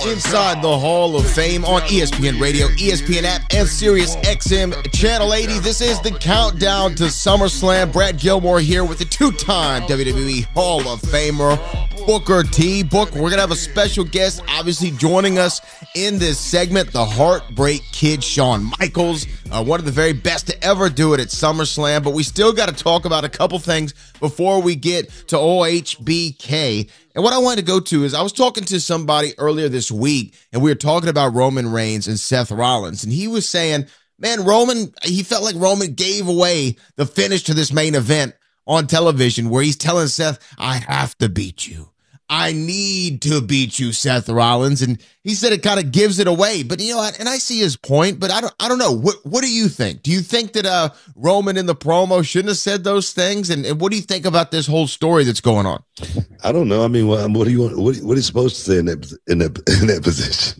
inside the Hall of Fame on ESPN Radio, ESPN app, and Sirius XM Channel 80. This is the countdown to SummerSlam. Brad Gilmore here with the two-time WWE Hall of Famer, Booker T. Book, we're going to have a special guest, obviously joining us in this segment, the Heartbreak Kid, Shawn Michaels, one of the very best to ever do it at SummerSlam. But we still got to talk about a couple things before we get to OHBK. And what I wanted to go to is I was talking to somebody earlier this week, and we were talking about Roman Reigns and Seth Rollins. And he was saying, man, he felt like Roman gave away the finish to this main event on television where he's telling Seth, I have to beat you. I need to beat you, Seth Rollins. And he said it kind of gives it away. But, you know, and I see his point, but I don't know. What do you think? Do you think that Roman in the promo shouldn't have said those things? And what do you think about this whole story that's going on? I don't know. I mean, what do you want? What are you supposed to say in that position?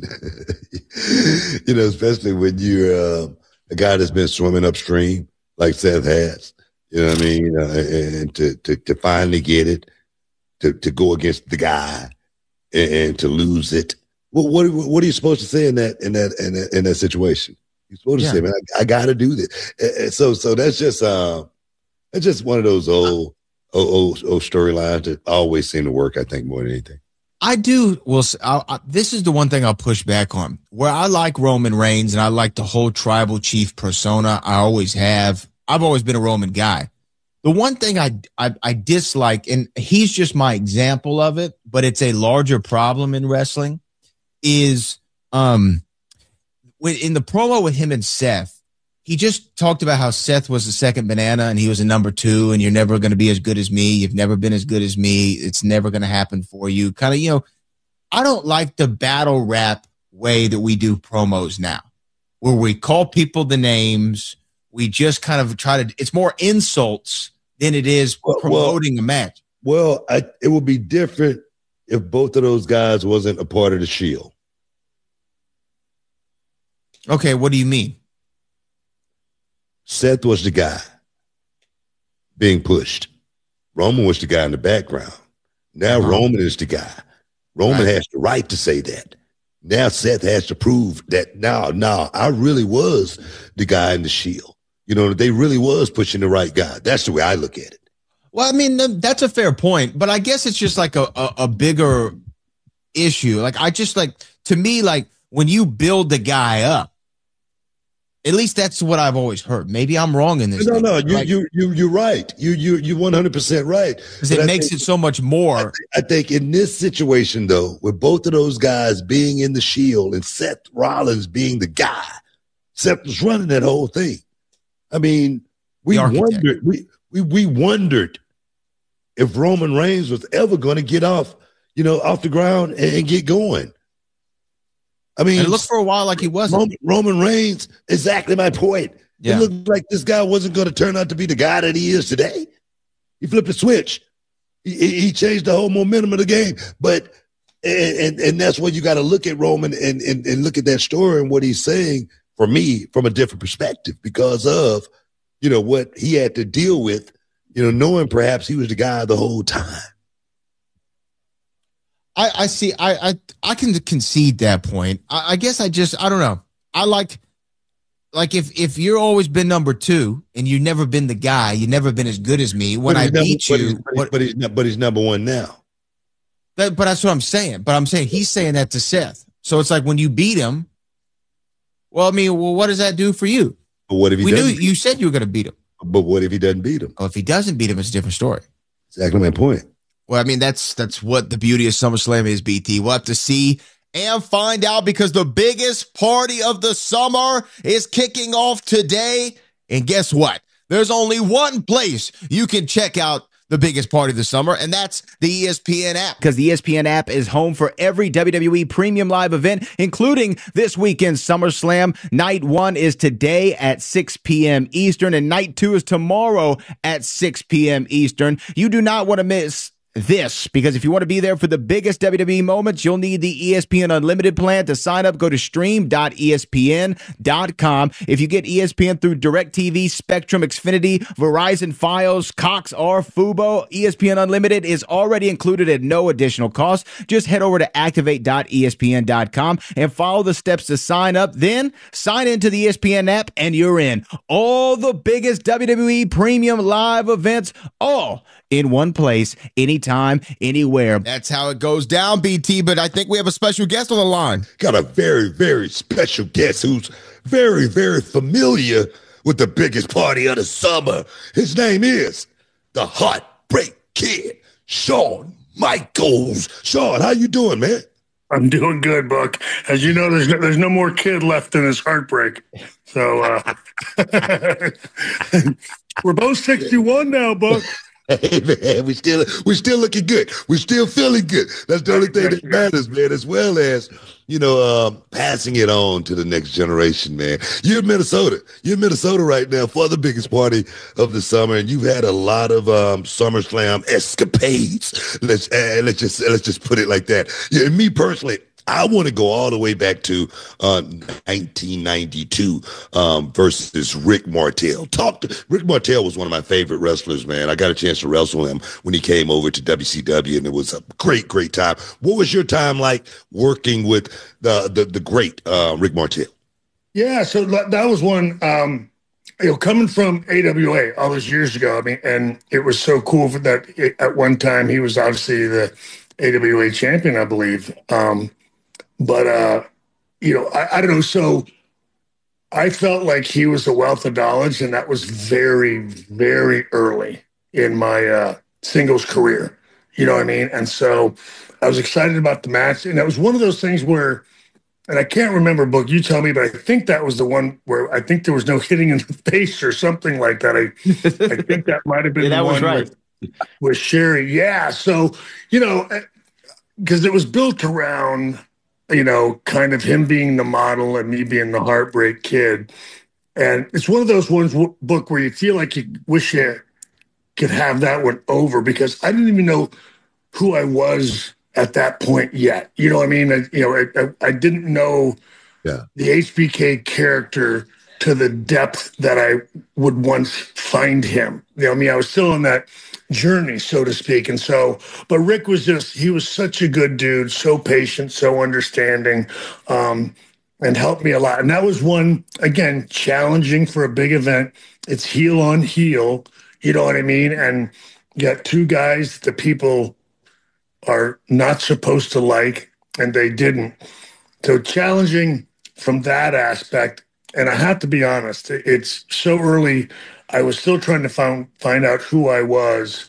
You know, especially when you're a guy that's been swimming upstream like Seth has. You know what I mean? And to finally get it. To go against the guy and to lose it. Well, what are you supposed to say in that situation? You're supposed to say, man, I got to do this. And so that's just one of those old storylines that always seem to work. I think more than anything. I do. Well, this is the one thing I'll push back on. Where I like Roman Reigns and I like the whole tribal chief persona. I always have. I've always been a Roman guy. The one thing I dislike, and he's just my example of it, but it's a larger problem in wrestling, is in the promo with him and Seth, he just talked about how Seth was the second banana and he was a number 2, and you're never going to be as good as me. You've never been as good as me. It's never going to happen for you. Kind of, you know, I don't like the battle rap way that we do promos now, where we call people the names. We just kind of it's more insults than it is promoting a match. Well, it would be different if both of those guys wasn't a part of the Shield. Okay, what do you mean? Seth was the guy being pushed. Roman was the guy in the background. Now Roman is the guy. Roman has the right to say that. Now Seth has to prove that now I really was the guy in the Shield. You know, they really was pushing the right guy. That's the way I look at it. Well, I mean, that's a fair point, but I guess it's just like a bigger issue. Like, to me, like when you build the guy up, at least that's what I've always heard. Maybe I'm wrong in this. No, you're right. You're 100% right. Because it makes it so much more. I think in this situation, though, with both of those guys being in the Shield and Seth Rollins being the guy, Seth was running that whole thing. I mean, we wondered if Roman Reigns was ever going to get off the ground and get going. I mean, it looked for a while like he wasn't. Roman Reigns, exactly my point. Yeah. It looked like this guy wasn't going to turn out to be the guy that he is today. He flipped a switch. He changed the whole momentum of the game. But and that's where you got to look at Roman and look at that story and what he's saying. For me, from a different perspective, because of, what he had to deal with, knowing perhaps he was the guy the whole time. I see. I can concede that point. I guess I don't know. I like if you're always been number 2 and you've never been the guy, you've never been as good as me. When I beat you, but he's number 1 now. But that's what I'm saying. But I'm saying he's saying that to Seth. So it's like when you beat him. Well, I mean, what does that do for you? But what if he doesn't? You said you were going to beat him. But what if he doesn't beat him? Oh, if he doesn't beat him, it's a different story. Exactly my point. Well, I mean, that's what the beauty of SummerSlam is, BT. We'll have to see and find out because the biggest party of the summer is kicking off today. And guess what? There's only one place you can check out the biggest party of the summer, and that's the ESPN app. Because the ESPN app is home for every WWE Premium Live event, including this weekend's SummerSlam. Night 1 is today at 6 p.m. Eastern, and Night 2 is tomorrow at 6 p.m. Eastern. You do not want to miss this, because if you want to be there for the biggest WWE moments, you'll need the ESPN Unlimited plan. To sign up, go to stream.espn.com. If you get ESPN through DirecTV, Spectrum, Xfinity, Verizon, Fios, Cox, or Fubo, ESPN Unlimited is already included at no additional cost. Just head over to activate.espn.com and follow the steps to sign up. Then sign into the ESPN app and you're in. All the biggest WWE premium live events, all in one place, anytime, anywhere. That's how it goes down, BT, but I think we have a special guest on the line. Got a very, very special guest who's very, very familiar with the biggest party of the summer. His name is the Heartbreak Kid, Shawn Michaels. Shawn, how you doing, man? I'm doing good, Buck. As you know, there's no more kid left in this heartbreak. So we're both 61 now, Buck. Hey man, we still looking good. We're still feeling good. That's the only thing that matters, man. As well as passing it on to the next generation, man. You're in Minnesota. You're in Minnesota right now for the biggest party of the summer, and you've had a lot of SummerSlam escapades. Let's just put it like that. Yeah, and me personally, I want to go all the way back to 1992 versus Rick Martel. Rick Martel was one of my favorite wrestlers, man. I got a chance to wrestle him when he came over to WCW, and it was a great, great time. What was your time like working with the great Rick Martel? Yeah, so that was one. Coming from AWA all those years ago, I mean, and it was so cool that at one time he was obviously the AWA champion, I believe. But I don't know. So I felt like he was a wealth of knowledge, and that was very, very early in my singles career. You know what I mean? And so I was excited about the match. And that was one of those things where, and I can't remember, Book, you tell me, but I think that was the one where I think there was no hitting in the face or something like that. I think that might have been that the was one right. with Sherry. Yeah. So, because it was built around kind of him being the model and me being the Heartbreak Kid. And it's one of those ones, Book, where you feel like you wish you could have that one over, because I didn't even know who I was at that point yet. You know what I mean? I didn't know the HBK character to the depth that I would once find him. I was still on that journey, so to speak. And so, but Rick was he was such a good dude, so patient, so understanding, and helped me a lot. And that was one, again, challenging for a big event. It's heel on heel, you know what I mean? And you got two guys that people are not supposed to like, and they didn't. So challenging from that aspect. And I have to be honest, it's so early. I was still trying to find out who I was.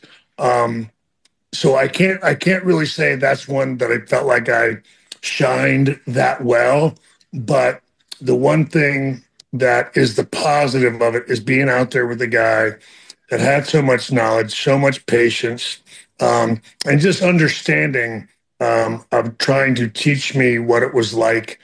So I can't really say that's one that I felt like I shined that well. But the one thing that is the positive of it is being out there with a guy that had so much knowledge, so much patience, and just understanding of trying to teach me what it was like,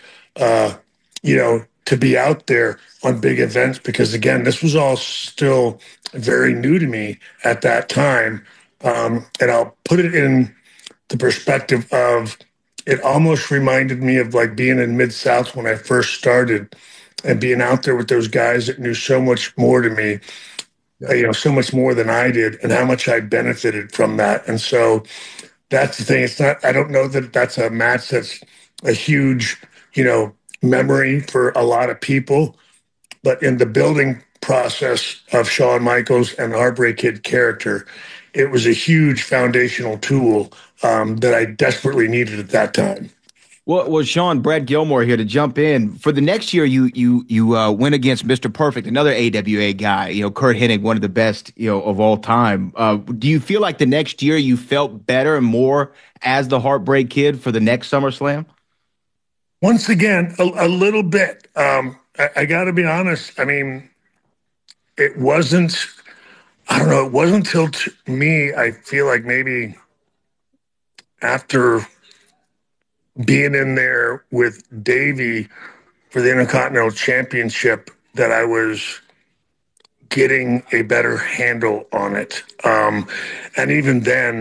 to be out there on big events, because again, this was all still very new to me at that time. And I'll put it in the perspective of, it almost reminded me of like being in Mid-South when I first started, and being out there with those guys that knew so much more to me, so much more than I did, and how much I benefited from that. And so that's the thing. I don't know that that's a match that's a huge, memory for a lot of people, but in the building process of Shawn Michaels and the Heartbreak Kid character, it was a huge foundational tool that I desperately needed at that time. Well, Shawn, Brad Gilmore here to jump in. For the next year, you went against Mr. Perfect, another AWA guy, Curt Hennig, one of the best, of all time. Do you feel like the next year you felt better and more as the Heartbreak Kid for the next SummerSlam? Once again, a little bit. I got to be honest. I mean, it wasn't until me, I feel like maybe after being in there with Davey for the Intercontinental Championship that I was getting a better handle on it. And even then,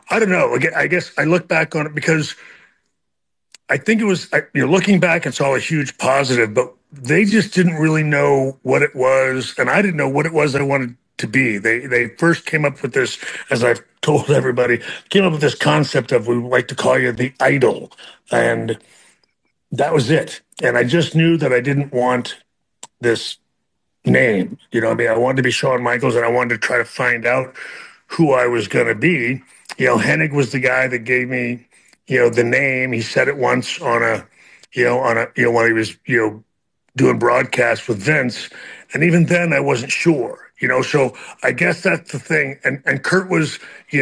I don't know. Again, I guess I look back on it because I think it was, looking back, it's all a huge positive, but they just didn't really know what it was. And I didn't know what it was I wanted to be. They first came up with this, as I've told everybody, came up with this concept of, we like to call you the idol. And that was it. And I just knew that I didn't want this name. I wanted to be Shawn Michaels, and I wanted to try to find out who I was going to be. Hennig was the guy that gave me, the name. He said it once on when he was, doing broadcasts with Vince. And even then I wasn't sure, so I guess that's the thing. And Kurt was,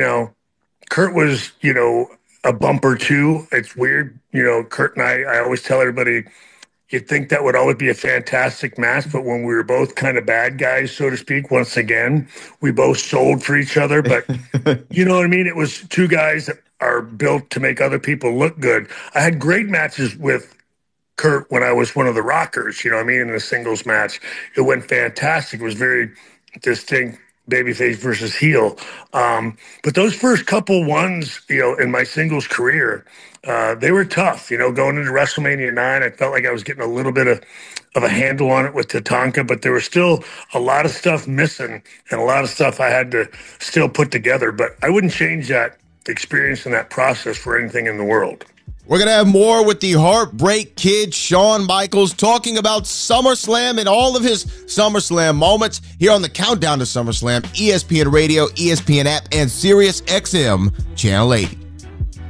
a bumper too. It's weird. Kurt and I always tell everybody, you'd think that would always be a fantastic match, but when we were both kind of bad guys, so to speak, once again, we both sold for each other. But you know what I mean? It was two guys that are built to make other people look good. I had great matches with Kurt when I was one of the Rockers, in a singles match. It went fantastic. It was very distinct, babyface versus heel. But those first couple ones, in my singles career, they were tough. Going into WrestleMania 9, I felt like I was getting a little bit of a handle on it with Tatanka, but there was still a lot of stuff missing and a lot of stuff I had to still put together. But I wouldn't change that experience and that process for anything in the world. We're going to have more with the Heartbreak Kid, Shawn Michaels, talking about SummerSlam and all of his SummerSlam moments here on the Countdown to SummerSlam, ESPN Radio, ESPN app, and Sirius XM Channel 80.